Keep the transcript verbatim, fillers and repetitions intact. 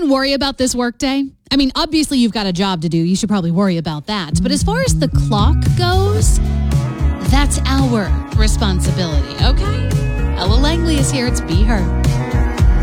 even worry about this workday? I mean, obviously you've got a job to do. You should probably worry about that. But as far as the clock goes, that's our responsibility, okay? Ella Langley is here. It's Be Her.